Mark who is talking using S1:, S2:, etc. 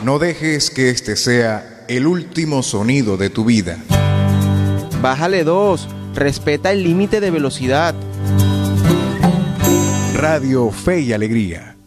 S1: No dejes que este sea el último sonido de tu vida.
S2: Bájale 2, respeta el límite de velocidad.
S1: Radio Fe y Alegría.